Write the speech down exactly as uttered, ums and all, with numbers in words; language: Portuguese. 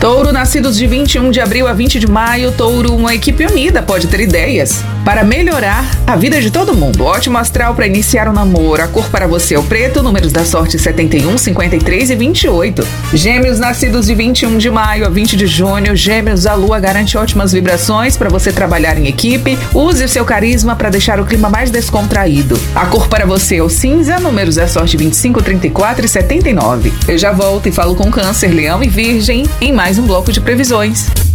Touro, nascidos de vinte e um de abril a vinte de maio. Touro, uma equipe unida pode ter ideias para melhorar a vida de todo mundo. Ótimo astral para iniciar um namoro. A cor para você é o preto, números da sorte setenta e um, cinquenta e três e vinte e oito. Gêmeos, nascidos de vinte e um de maio a vinte de junho. Gêmeos, a lua garante ótimas vibrações para você trabalhar em equipe. Use o seu carisma para deixar o clima mais descontraído. A cor para você é o cinza, números da sorte vinte e cinco, trinta e quatro e setenta e nove. Eu já volto e falo com Câncer, Leão e Virgem em mais um bloco de previsões.